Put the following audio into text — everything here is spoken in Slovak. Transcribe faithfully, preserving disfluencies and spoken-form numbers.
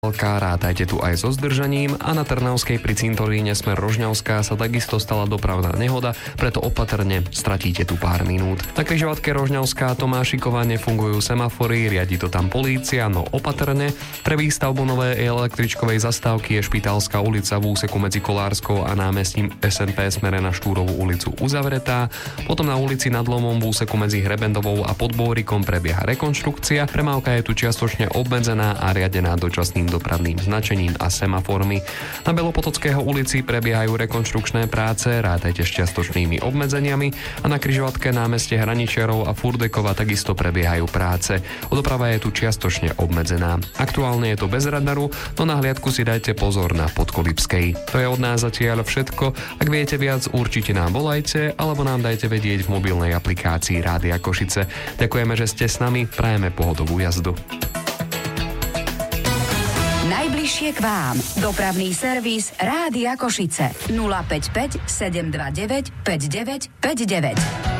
Rátajte tu aj so zdržaním a na Trnavskej pri cintoríne smer Rožňavská sa takisto stala dopravná nehoda, preto opatrne stratíte tu pár minút. Na križovatke Rožňavská Tomášikova nefungujú semafory, riadi to tam polícia, no opatrne. Pre výstavbu novej električkovej zastávky je Špitálska ulica v úseku medzi Kolárskou a námestím es en pé smere na Štúrovú ulicu uzavretá. Potom na ulici Nad Lomom v úseku medzi Hrebendovou a Podbórikom prebieha rekonštrukcia. Premávka je tu čiastočne obmedzená a riadená dočasným dopravným značením a semaformi. Na Belopotockého ulici prebiehajú rekonštrukčné práce, rátajte s čiastočnými obmedzeniami a na križovatke námestie Hraničiarov a Furdekova takisto prebiehajú práce. Doprava je tu čiastočne obmedzená. Aktuálne je to bez radaru, no na hliadku si dajte pozor na Podkolipskej. To je od nás zatiaľ všetko. Ak viete viac, určite nám volajte alebo nám dajte vedieť v mobilnej aplikácii Rádia Košice. Ďakujeme, že ste s nami, prajeme pohodovú jazdu. Najbližšie k vám. Dopravný servis Rádia Košice. nula päť päť sedem dva deväť päť deväť päť deväť.